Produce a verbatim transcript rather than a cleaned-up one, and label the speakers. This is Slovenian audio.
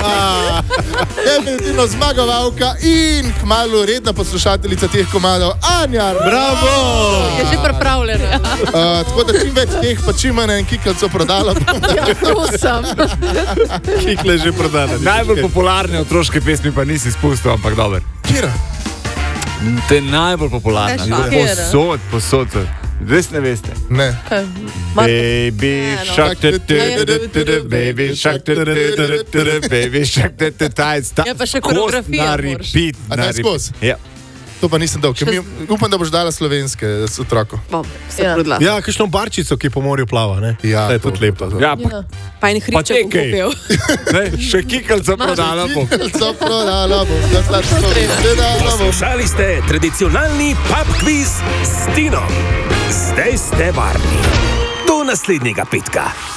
Speaker 1: Definitivno zmagovalka in kmalu redna poslušateljica teh komadov, Anja.
Speaker 2: Bravo!
Speaker 3: Je že pripravljena.
Speaker 1: Uh, tako da čim več teh, pa čim manj en kikljco prodala.
Speaker 3: Ja, prosim.
Speaker 2: Kikle že prodane.
Speaker 4: Najbolj popularne otroške pesmi pa nisi spustil, ampak dober.
Speaker 1: Kira?
Speaker 4: Te najbolj popularne.
Speaker 3: Ne, šakira.
Speaker 4: Posod, posod. Res ne veste.
Speaker 1: Ne.
Speaker 4: Baby shark, baby shark, baby shark,
Speaker 3: Ja, pa še koreografija
Speaker 4: na
Speaker 3: moraš.
Speaker 4: repeat.
Speaker 1: A
Speaker 4: na
Speaker 1: daj
Speaker 4: repeat.
Speaker 1: skozi?
Speaker 4: Ja.
Speaker 1: To pa nisem dal. ker Mi, upam, da boš dala slovenske s otrokom.
Speaker 3: Bom se
Speaker 5: Ja.
Speaker 3: trudila.
Speaker 2: Ja, kakšno barčico, ki po morju plava, ne?
Speaker 1: Ja,
Speaker 2: to je
Speaker 1: to,
Speaker 2: tudi lepo.
Speaker 1: to, to.
Speaker 4: Ja, pa,
Speaker 3: Ja. Pa en
Speaker 4: pa
Speaker 3: hriček bom
Speaker 4: tekaj.
Speaker 3: kupil.
Speaker 4: Ne, še kikljco prodala bom.
Speaker 1: Kikljco prodala bom. Ja, sladko prodala bom.
Speaker 6: Poslušali ste tradicionalni pub quiz s Tinom. Zdaj ste varni. Do naslednjega petka.